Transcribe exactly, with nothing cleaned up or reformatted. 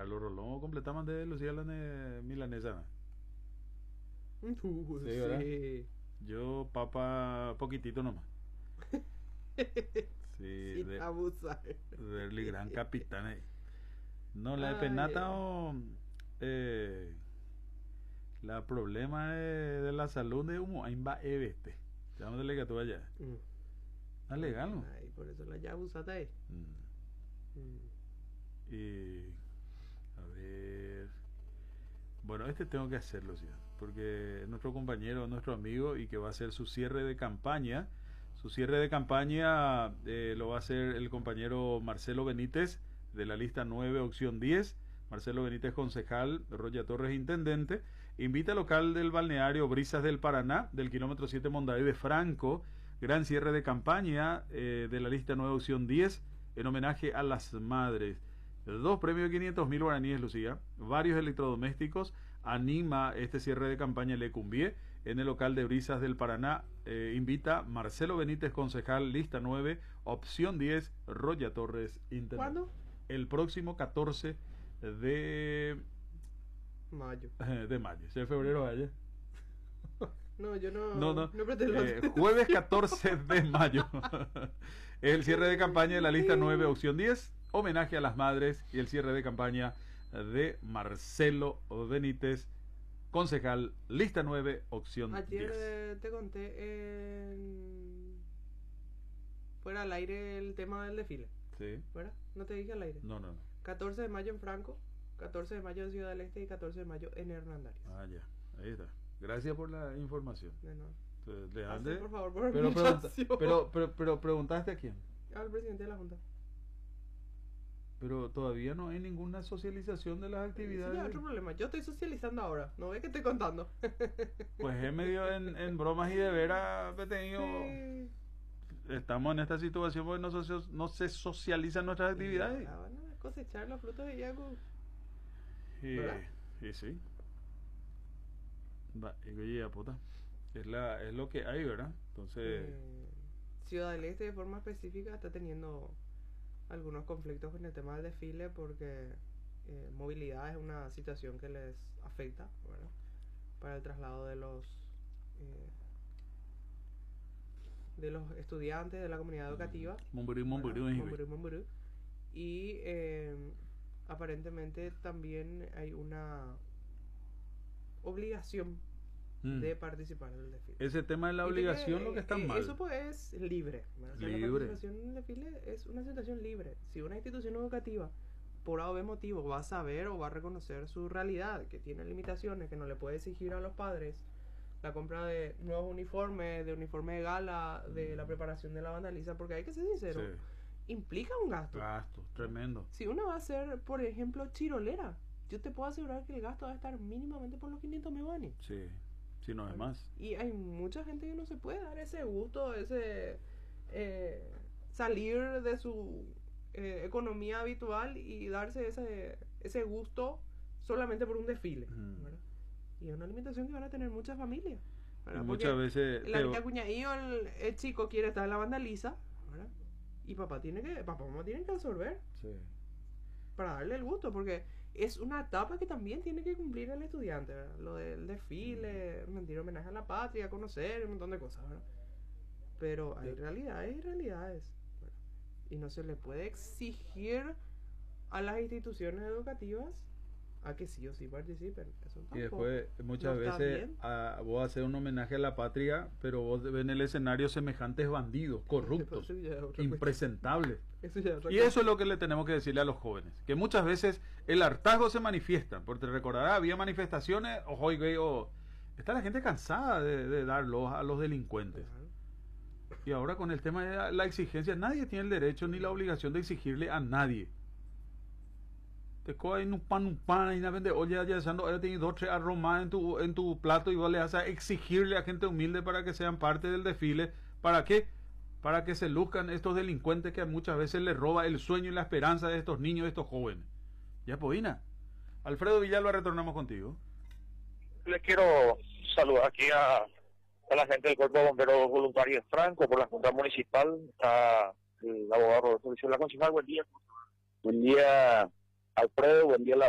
Carlos Rolón, completamos de Lucía la ne- milanesa. Uh, Sí, sí. ¿verdad? Yo, papa, poquitito nomás. Sí, Sin de, abusar. del gran capitán ahí. No, la de Ay, penata ay. o eh, la problema de, de la salud de humo, ahí va este. Te vamos a decirle que tú vayas. Mm. Está legal, ¿no? Ay, por eso la ya abusata ahí. Mm. Mm. Y a ver, bueno, este tengo que hacerlo, ¿sí? Porque es nuestro compañero, nuestro amigo y que va a hacer su cierre de campaña. Su cierre de campaña eh, lo va a hacer el compañero Marcelo Benítez de la lista nueve, opción diez. Marcelo Benítez, concejal, Roya Torres, intendente. Invita al local del balneario Brisas del Paraná, del kilómetro siete Mondavi de Franco. Gran cierre de campaña eh, de la lista nueve, opción diez, en homenaje a las madres. Dos premios de quinientos mil guaraníes, Lucía. Varios electrodomésticos. Anima este cierre de campaña Le Cumbié en el local de Brisas del Paraná. Eh, invita Marcelo Benítez, concejal, lista nueve, opción diez, Roya Torres, intendente. ¿Cuándo? El próximo catorce de Mayo. de mayo. ¿Es de febrero ayer? No, yo no. No, no. no pretendo- Eh, jueves catorce de mayo. El cierre de campaña de la lista nueve, opción diez, homenaje a las madres, y el cierre de campaña de Marcelo Benítez, concejal, lista nueve, opción Ayer diez. eh, te conté en... fuera al aire el tema del desfile, Sí. ¿verdad? No te dije al aire. No, no, no. catorce de mayo en Franco, catorce de mayo en Ciudad del Este y catorce de mayo en Hernandarias. Ah, ya. Ahí está. Gracias por la información. De nuevo. Entonces, le Pase, ande- por favor, por pero, pregunta- invitación. pero, pero, pero preguntaste a quién. Al presidente de la Junta. Pero todavía no hay ninguna socialización de las Sí, actividades. ya, otro problema. Yo estoy socializando ahora. ¿No ves que estoy contando? Pues es medio en, en bromas y de veras, he tenido... Sí. Estamos en esta situación porque no, socio- no se socializan nuestras actividades. Y ahora van a cosechar los frutos de Yaku. Y, ¿Verdad? y sí. Va, y oye, ya, puta. Es, la, es lo que hay, ¿verdad? Entonces, Eh, Ciudad del Este de forma específica está teniendo algunos conflictos con el tema del desfile porque eh, movilidad es una situación que les afecta, ¿verdad? Para el traslado de los eh, de los estudiantes de la comunidad educativa. Momburí, momburí, ¿verdad? momburí. Momburí, momburí. Y eh, aparentemente también hay una obligación Mm. de participar en el desfile. Ese tema de la Y de obligación, lo que está eh, mal. Eso pues es libre. ¿verdad? O sea, Libre. La participación en el desfile es una situación libre. Si una institución educativa, por A o B motivo, va a saber o va a reconocer su realidad, que tiene limitaciones, que no le puede exigir a los padres la compra de nuevos uniformes, de uniforme de gala, de la preparación de la vandaliza, porque hay que ser sincero, Sí. implica un gasto. Gasto, tremendo. Si uno va a ser, por ejemplo, chirolera, yo te puedo asegurar que el gasto va a estar mínimamente por los quinientos mil guanes. Sí, si no es más. Y hay mucha gente que no se puede dar ese gusto, ese eh, salir de su eh, economía habitual y darse ese, ese gusto solamente por un desfile. Mm. ¿verdad? Y es una alimentación que van a tener muchas familias. Y ¿verdad? muchas Porque veces... la te- niña cuñadillo, el, el chico quiere estar en la vandaliza, ¿verdad? Y papá tiene que, papá mamá tienen que absorber Sí. para darle el gusto, porque es una etapa que también tiene que cumplir el estudiante, ¿verdad? Lo del desfile, rendir homenaje a la patria, conocer, un montón de cosas, ¿verdad? Pero hay Eh. realidades y realidades, ¿verdad? Y no se le puede exigir a las instituciones educativas a que sí o sí participen. Eso tampoco. Y después, muchas no está veces, bien. a, vos haces un homenaje a la patria, pero vos ves en el escenario semejantes bandidos, corruptos, Eso ya es otra cuestión. impresentables. Eso ya es otra Y cuestión. eso es lo que le tenemos que decirle a los jóvenes, que muchas veces el hartazgo se manifiesta, porque te recordarás, había manifestaciones, ojo, oye, o está la gente cansada de, de darlos a los delincuentes. Claro. Y ahora con el tema de la, la exigencia, nadie tiene el derecho ni la obligación de exigirle a nadie. Te cogen un pan, un pan, y una vende, oye, ya echando, ya tienes dos, tres arroz más en tu, en tu plato y vos le vas a exigirle a gente humilde para que sean parte del desfile. ¿Para qué? Para que se luzcan estos delincuentes que muchas veces les roba el sueño y la esperanza de estos niños, de estos jóvenes. Ya, Podina. Alfredo Villalba, retornamos contigo. Les quiero saludar aquí a, a la gente del Cuerpo de Bomberos Voluntarios de Franco, por la Junta Municipal. Está el abogado Roberto Vicente, la concejal. Buen día. Buen día, Alfredo. Buen día, la